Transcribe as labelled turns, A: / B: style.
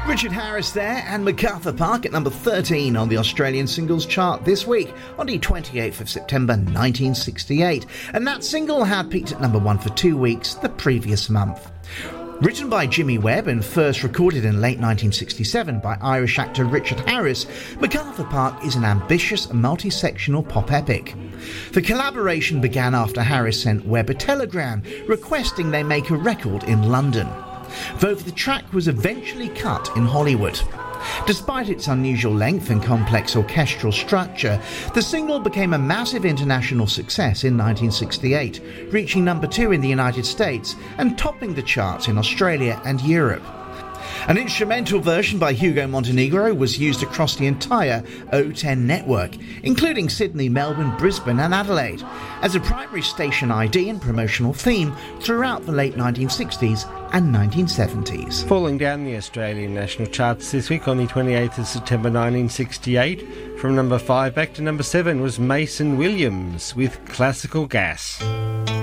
A: Richard Harris there, and MacArthur Park at number 13 on the Australian singles chart this week on the 28th of September 1968. And that single had peaked at number 1 for 2 weeks the previous month. Written by Jimmy Webb and first recorded in late 1967 by Irish actor Richard Harris, MacArthur Park is an ambitious multi-sectional pop epic. The collaboration began after Harris sent Webb a telegram requesting they make a record in London, though the track was eventually cut in Hollywood. Despite its unusual length and complex orchestral structure, the single became a massive international success in 1968, reaching number 2 in the United States and topping the charts in Australia and Europe. An instrumental version by Hugo Montenegro was used across the entire O10 network, including Sydney, Melbourne, Brisbane and Adelaide, as a primary station ID and promotional theme throughout the late 1960s and 1970s.
B: Falling down the Australian national charts this week on the 28th of September 1968, from number 5 back to number 7 was Mason Williams with Classical Gas.